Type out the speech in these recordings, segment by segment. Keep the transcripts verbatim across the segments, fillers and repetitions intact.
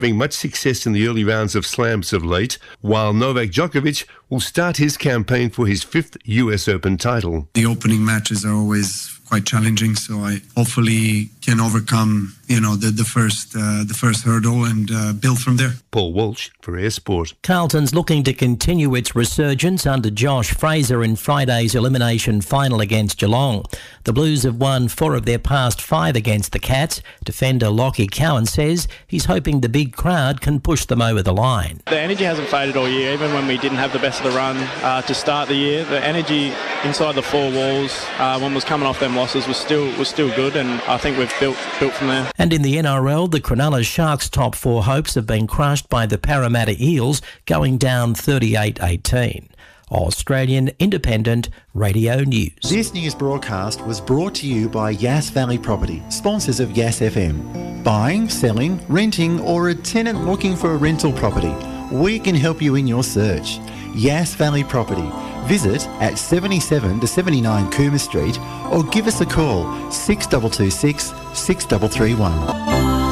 having much success in the early rounds of slams of late, while Novak Djokovic will start his campaign for his fifth U S Open title. The opening matches are always quite challenging, so I hopefully can overcome, you know, the, the first uh, the first hurdle and uh, build from there. Paul Walsh for Air Sport. Carlton's looking to continue its resurgence under Josh Fraser in Friday's elimination final against Geelong. The Blues have won four of their past five against the Cats. Defender Lockie Cowan says he's hoping the big crowd can push them over the line. The energy hasn't faded all year, even when we didn't have the best of the run uh, to start the year. The energy inside the four walls, uh, when was coming off them losses, was still was still good, and I think we've built built from there. And in the N R L, the Cronulla Sharks' top four hopes have been crushed by the Parramatta Eels, going down thirty-eight eighteen. Australian Independent Radio News. This news broadcast was brought to you by Yass Valley Property, sponsors of Yass F M. Buying, selling, renting, or a tenant looking for a rental property, we can help you in your search. Yass Valley Property. Visit at seventy-seven to seventy-nine Coomer Street or give us a call six two two six, six three three one.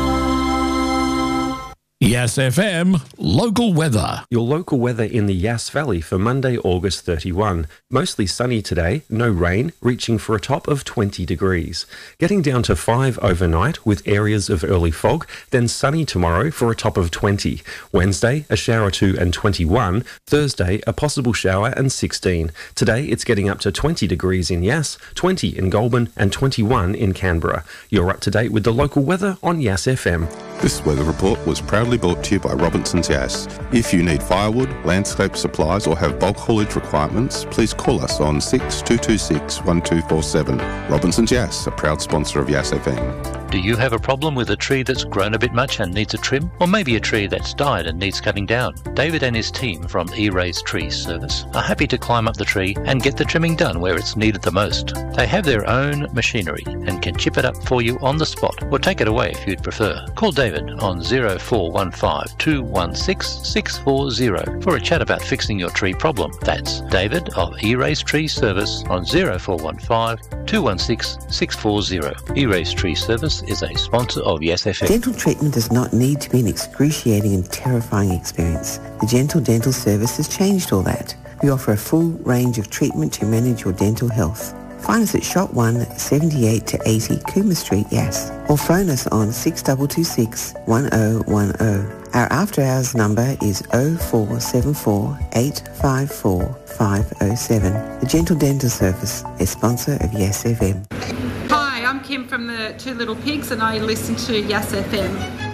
Yass F M local weather. Your local weather in the Yass Valley for Monday, August thirty-first. Mostly sunny today, no rain, reaching for a top of twenty degrees. Getting down to five overnight with areas of early fog, then sunny tomorrow for a top of twenty. Wednesday, a shower or two and twenty-one. Thursday, a possible shower and sixteen. Today, it's getting up to twenty degrees in Yass, twenty in Goulburn and twenty-one in Canberra. You're up to date with the local weather on Yass F M. This weather report was proudly brought to you by Robinson's Yass. If you need firewood, landscape supplies or have bulk haulage requirements, please call us on six two two six, one two four seven. Robinson's Yass, a proud sponsor of Yass F M. Do you have a problem with a tree that's grown a bit much and needs a trim? Or maybe a tree that's died and needs cutting down? David and his team from E-Rays Tree Service are happy to climb up the tree and get the trimming done where it's needed the most. They have their own machinery and can chip it up for you on the spot or take it away if you'd prefer. Call David on zero four one five, two one six, six four zero for a chat about fixing your tree problem. That's David of E-Rays Tree Service on zero four one five, two one six, six four zero. E-Rays Tree Service is a sponsor of Yass F M. Dental treatment does not need to be an excruciating and terrifying experience. The Gentle Dental Service has changed all that. We offer a full range of treatment to manage your dental health. Find us at Shop one, seventy-eight to eighty Coomer Street, Yass, or phone us on six two two six, one zero one zero. Our after-hours number is oh four seven four, eight five four, five oh seven. The Gentle Dental Service, a sponsor of Yass F M. Hi, I'm Kim from the Two Little Pigs and I listen to Yass F M.